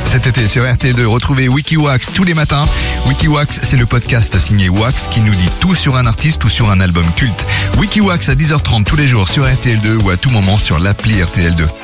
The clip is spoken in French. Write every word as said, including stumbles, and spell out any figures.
cet été sur R T L deux. Retrouvez Wikiwax tous les matins. Wikiwax, c'est le podcast signé Wax qui nous dit tout sur un artiste ou sur un album culte. Wikiwax à dix heures trente tous les jours sur R T L deux ou à tout moment sur l'appli R T L deux.